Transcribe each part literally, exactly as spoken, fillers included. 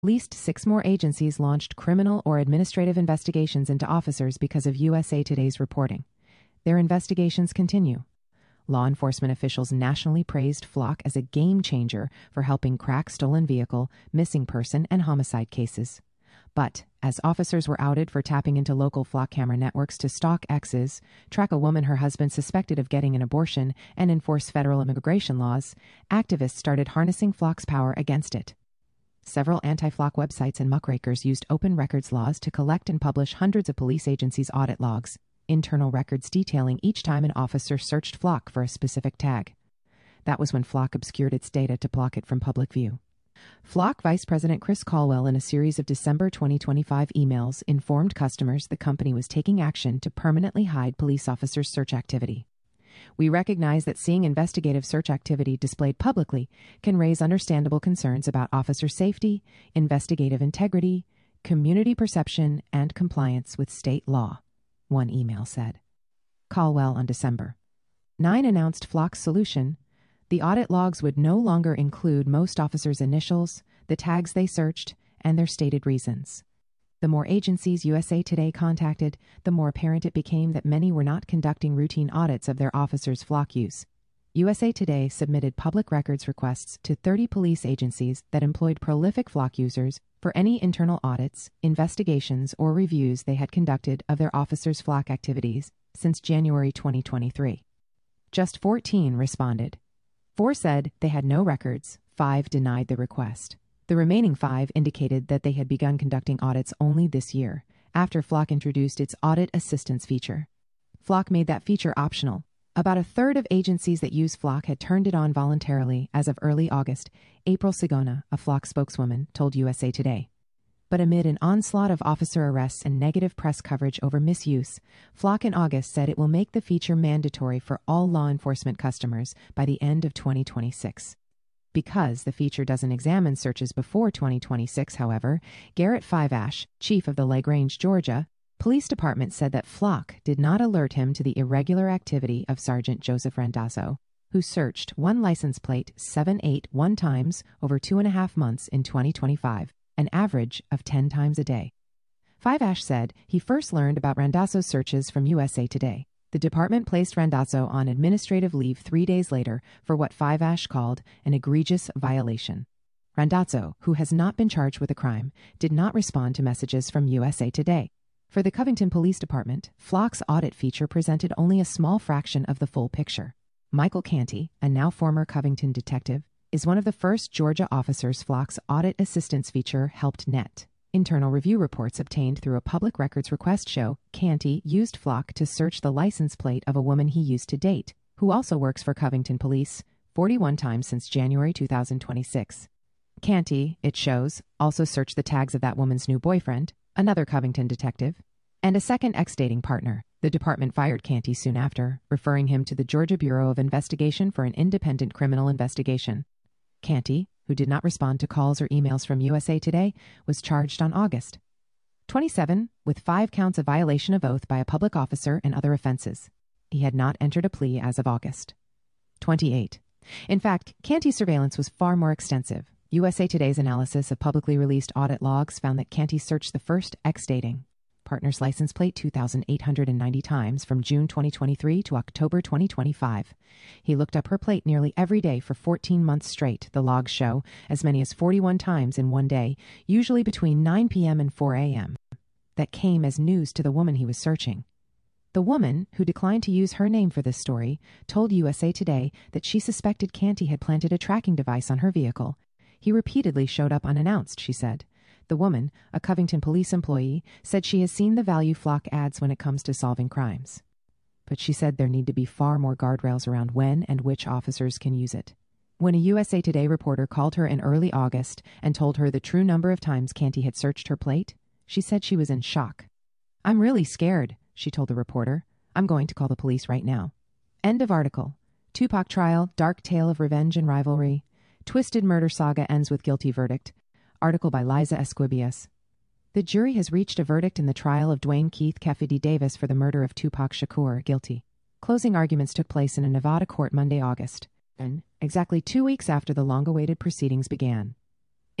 least six more agencies launched criminal or administrative investigations into officers because of U S A Today's reporting. Their investigations continue. Law enforcement officials nationally praised Flock as a game changer for helping crack stolen vehicle, missing person, and homicide cases. But as officers were outed for tapping into local Flock camera networks to stalk exes, track a woman her husband suspected of getting an abortion, and enforce federal immigration laws, activists started harnessing Flock's power against it. Several anti-Flock websites and muckrakers used open records laws to collect and publish hundreds of police agencies' audit logs, internal records detailing each time an officer searched Flock for a specific tag. That was when Flock obscured its data to block it from public view. Flock Vice President Chris Caldwell, in a series of December twenty twenty-five emails, informed customers the company was taking action to permanently hide police officers' search activity. We recognize that seeing investigative search activity displayed publicly can raise understandable concerns about officer safety, investigative integrity, community perception, and compliance with state law, one email said. Caldwell on December ninth announced Flock's solution. The audit logs would no longer include most officers' initials, the tags they searched, and their stated reasons. The more agencies U S A Today contacted, the more apparent it became that many were not conducting routine audits of their officers' Flock use. U S A Today submitted public records requests to thirty police agencies that employed prolific Flock users for any internal audits, investigations, or reviews they had conducted of their officers' Flock activities since January twenty twenty-three. Just fourteen responded. Four said they had no records, five denied the request. The remaining five indicated that they had begun conducting audits only this year, after Flock introduced its Audit Assistance feature. Flock made that feature optional. About a third of agencies that use Flock had turned it on voluntarily as of early August, April Sigona, a Flock spokeswoman, told U S A Today. But amid an onslaught of officer arrests and negative press coverage over misuse, Flock in August said it will make the feature mandatory for all law enforcement customers by the end of twenty twenty-six. Because the feature doesn't examine searches before twenty twenty-six, however, Garrett Fiveash, chief of the LaGrange, Georgia, Police Department said that Flock did not alert him to the irregular activity of Sergeant Joseph Randazzo, who searched one license plate seven eight one times over two and a half months in twenty twenty-five, an average of ten times a day. Fiveash said he first learned about Randazzo's searches from U S A Today. The department placed Randazzo on administrative leave three days later for what Fiveash called an egregious violation. Randazzo, who has not been charged with a crime, did not respond to messages from U S A Today. For the Covington Police Department, Flock's audit feature presented only a small fraction of the full picture. Michael Canty, a now former Covington detective, is one of the first Georgia officers Flock's Audit Assistance feature helped net. Internal review reports obtained through a public records request show Canty used Flock to search the license plate of a woman he used to date, who also works for Covington Police, forty-one times since January two thousand twenty-six. Canty, it shows, also searched the tags of that woman's new boyfriend, another Covington detective, and a second ex-dating partner. The department fired Canty soon after, referring him to the Georgia Bureau of Investigation for an independent criminal investigation. Canty, who did not respond to calls or emails from U S A Today, was charged on August twenty-seventh with five counts of violation of oath by a public officer and other offenses. He had not entered a plea as of August twenty-eighth. In fact, Canty's surveillance was far more extensive. U S A Today's analysis of publicly released audit logs found that Canty searched the first ex-dating partner's license plate two thousand eight hundred ninety times from June twenty twenty-three to October twenty twenty-five. He looked up her plate nearly every day for fourteen months straight, the logs show, as many as forty-one times in one day, usually between nine p.m. and four a.m. That came as news to the woman he was searching. The woman, who declined to use her name for this story, told U S A Today that she suspected Canty had planted a tracking device on her vehicle. He repeatedly showed up unannounced, she said. The woman, a Covington police employee, said she has seen the value Flock adds when it comes to solving crimes. But she said there need to be far more guardrails around when and which officers can use it. When a U S A Today reporter called her in early August and told her the true number of times Canty had searched her plate, she said she was in shock. "I'm really scared," she told the reporter. "I'm going to call the police right now." End of article. Tupac trial, dark tale of revenge and rivalry. Twisted murder saga ends with guilty verdict. Article by Liza Esquibias. The jury has reached a verdict in the trial of Dwayne Keith Kefidi Davis for the murder of Tupac Shakur, guilty. Closing arguments took place in a Nevada court Monday, August, and exactly two weeks after the long-awaited proceedings began.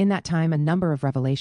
In that time, a number of revelations